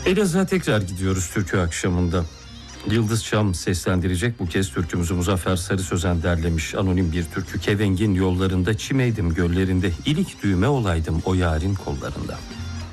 Elazığ'a tekrar gidiyoruz türkü akşamında. Yıldız Çam seslendirecek, bu kez türkümüzü Muzaffer Sarı Sözen derlemiş. Anonim bir türkü. Kevengin yollarında çimeydim göllerinde, ilik düğme olaydım o yarın kollarında.